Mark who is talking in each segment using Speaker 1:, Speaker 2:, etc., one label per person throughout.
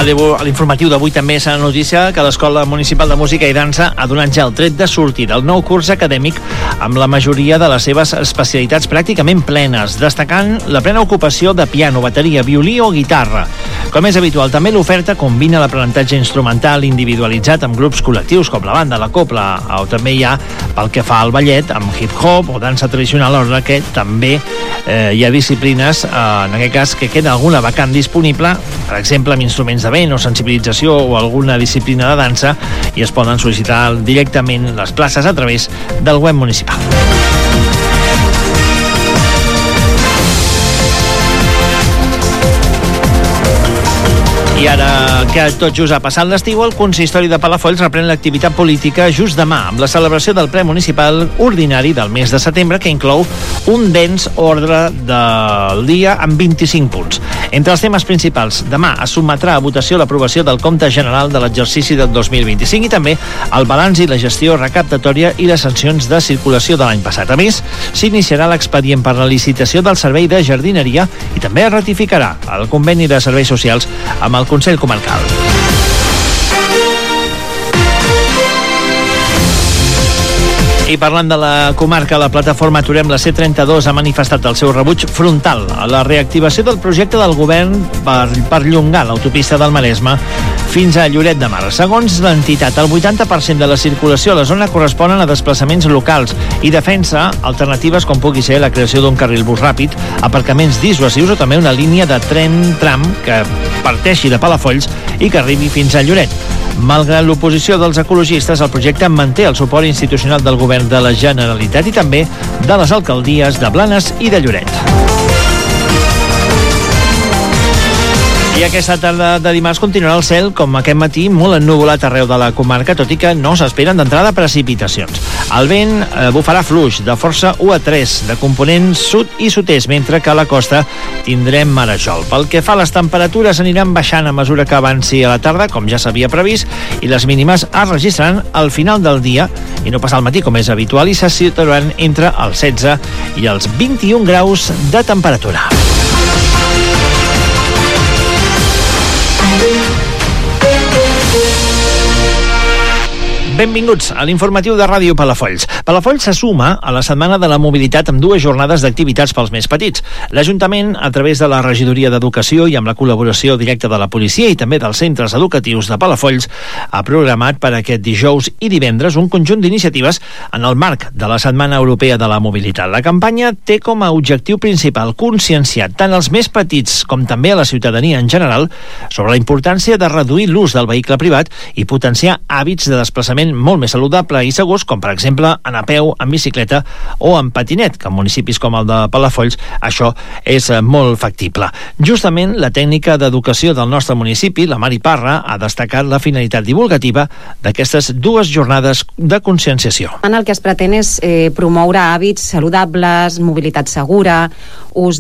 Speaker 1: A l'informatiu d'avui també és la notícia que l'Escola Municipal de Música i Dansa ha donat ja el tret de sortida al nou curs acadèmic amb la majoria de les seves especialitats pràcticament plenes, destacant la plena ocupació de piano, bateria, violí o guitarra. Com és habitual, també l'oferta combina l'aprenentatge instrumental individualitzat amb grups col·lectius com la banda, la cobla, o també hi ha, pel que fa al ballet, amb hip-hop o dansa tradicional, alhora que també hi ha disciplines, en aquest cas, que queda alguna vacant disponible, per exemple, amb instruments de vent o sensibilització o alguna disciplina de dansa, i es poden sol·licitar directament les places a través del web municipal. I ara que tot just ha passat l'estiu, el consistori de Palafolls reprèn l'activitat política just demà, amb la celebració del ple municipal ordinari del mes de setembre, que inclou un dens ordre del dia amb 25 punts. Entre els temes principals, demà es sotmetrà a votació l'aprovació del compte general de l'exercici del 2025 i també el balanç i la gestió recaptatòria i les sancions de circulació de l'any passat. A més, s'iniciarà l'expedient per la licitació del servei de jardineria i també es ratificarà el conveni de serveis socials amb el Consell Comarcal. I parlant de la comarca, la plataforma Aturem la C32 ha manifestat el seu rebuig frontal a la reactivació del projecte del govern per perllongar l'autopista del Maresme fins a Lloret de Mar. Segons l'entitat, el 80% de la circulació a la zona corresponen a desplaçaments locals i defensa alternatives com pugui ser la creació d'un carril bus ràpid, aparcaments dissuasius o també una línia de tren tram que parteixi de Palafolls i que arribi fins a Lloret. Malgrat l'oposició dels ecologistes, el projecte manté el suport institucional del govern de la Generalitat i també de les alcaldies de Blanes i de Lloret. I aquesta tarda de dimarts continuarà el cel, com aquest matí, molt ennuvolat arreu de la comarca, tot i que no s'esperen d'entrada precipitacions. El vent bufarà fluix, de força 1 a 3, de component sud i sud-est, mentre que a la costa tindrem marejol. Pel que fa a les temperatures, aniran baixant a mesura que avanci a la tarda, com ja s'havia previst, i les mínimes es registraran al final del dia, i no pas al matí, com és habitual, i se situaran entre els 16 i els 21 graus de temperatura. Benvinguts a l'informatiu de Ràdio Palafolls. Palafolls se suma a la Setmana de la Mobilitat amb 2 jornades d'activitats pels més petits. L'Ajuntament, a través de la Regidoria d'Educació i amb la col·laboració directa de la policia i també dels centres educatius de Palafolls, ha programat per aquest dijous i divendres un conjunt d'iniciatives en el marc de la Setmana Europea de la Mobilitat. La campanya té com a objectiu principal conscienciar tant els més petits com també a la ciutadania en general sobre la importància de reduir l'ús del vehicle privat i potenciar hàbits de desplaçament molt més saludable i segurs, com per exemple anar a peu, en bicicleta o en patinet, que en municipis com el de Palafolls això és molt factible. Justament la tècnica d'educació del nostre municipi, la Mari Parra, ha destacat la finalitat divulgativa d'aquestes 2 jornades de conscienciació.
Speaker 2: El que es pretén és promoure hàbits saludables, mobilitat segura, ús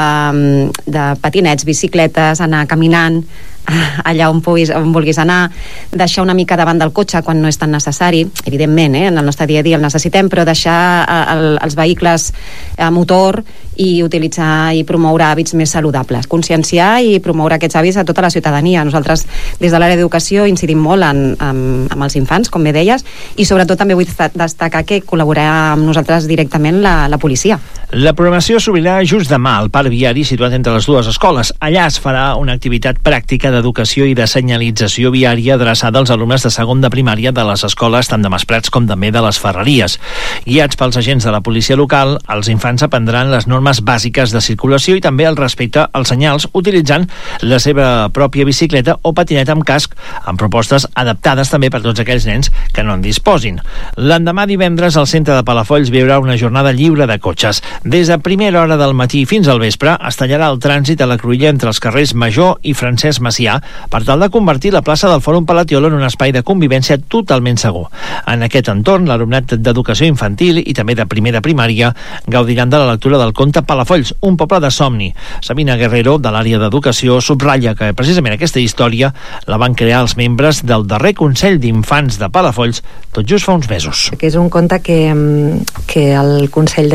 Speaker 2: de patinets, bicicletes, anar caminant allà on vulguis anar, deixar una mica davant del cotxe quan no és tan necessari, evidentment, en el nostre dia a dia el necessitem, però deixar els vehicles a motor i utilitzar i promoure hàbits més saludables, conscienciar i promoure aquests hàbits a tota la ciutadania. Nosaltres des de l'àrea d'educació incidim molt amb els infants, com bé deies, i sobretot també vull destacar que col·laborarà amb nosaltres directament la policia.
Speaker 1: La programació s'obrirà just demà al parc viari situat entre les 2 escoles. Allà es farà una activitat pràctica d'educació i de senyalització viària adreçada als alumnes de segon de primària de les escoles tant de Masprats com també de les Ferreries. Guiats pels agents de la policia local, els infants aprendran les normes bàsiques de circulació i també el respecte als senyals utilitzant la seva pròpia bicicleta o patinet amb casc, amb propostes adaptades també per tots aquells nens que no en disposin. L'endemà divendres al centre de Palafolls viurà una jornada lliure de cotxes. Des de primera hora del matí fins al vespre es tallarà el trànsit a la cruïlla entre els carrers Major i Francesc Macià per tal de convertir la plaça del Fòrum Palatiolo en un espai de convivència totalment segur. En aquest entorn, l'alumnat d'educació infantil i també de primera primària gaudiran de la lectura del conte Palafolls, un poble de somni. Sabina Guerrero, de l'àrea d'educació, subratlla que precisament aquesta història la van crear els membres del darrer Consell d'Infants de Palafolls tot just fa uns mesos.
Speaker 3: Que és un conte que el Consell